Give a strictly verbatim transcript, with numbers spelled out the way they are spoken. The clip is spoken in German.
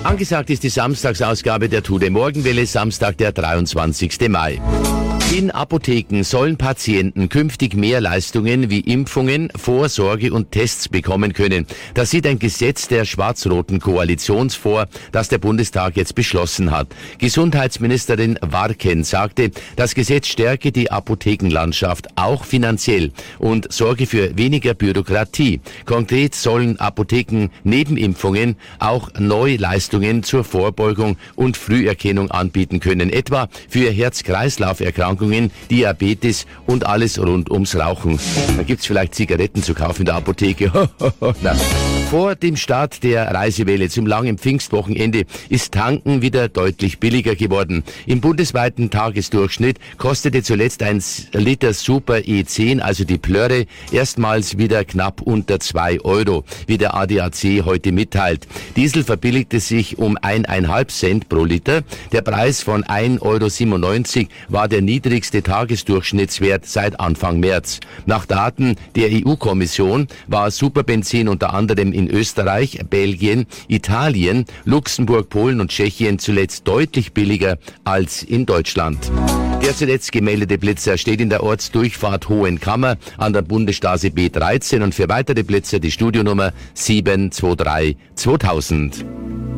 Angesagt ist die Samstagsausgabe der Tour de Morgenwelle, Samstag, der dreiundzwanzigsten Mai. In Apotheken sollen Patienten künftig mehr Leistungen wie Impfungen, Vorsorge und Tests bekommen können. Das sieht ein Gesetz der schwarz-roten Koalition vor, das der Bundestag jetzt beschlossen hat. Gesundheitsministerin Warken sagte, das Gesetz stärke die Apothekenlandschaft auch finanziell und sorge für weniger Bürokratie. Konkret sollen Apotheken neben Impfungen auch Neuleistungen zur Vorbeugung und Früherkennung anbieten können, etwa für Herz-Kreislauf-Erkrankungen, Diabetes und alles rund ums Rauchen. Da gibt's vielleicht Zigaretten zu kaufen in der Apotheke. Vor dem Start der Reisewelle zum langen Pfingstwochenende ist Tanken wieder deutlich billiger geworden. Im bundesweiten Tagesdurchschnitt kostete zuletzt ein Liter Super E zehn, also die Plörre, erstmals wieder knapp unter zwei Euro, wie der A D A C heute mitteilt. Diesel verbilligte sich um eineinhalb Cent pro Liter. Der Preis von ein Euro siebenundneunzig war der niedrigste Tagesdurchschnittswert seit Anfang März. Nach Daten der E U-Kommission war Superbenzin unter anderem in Österreich, Belgien, Italien, Luxemburg, Polen und Tschechien zuletzt deutlich billiger als in Deutschland. Der zuletzt gemeldete Blitzer steht in der Ortsdurchfahrt Hohenkammer an der Bundesstraße B dreizehn und für weitere Blitzer die Studionummer sieben zwei drei zweitausend.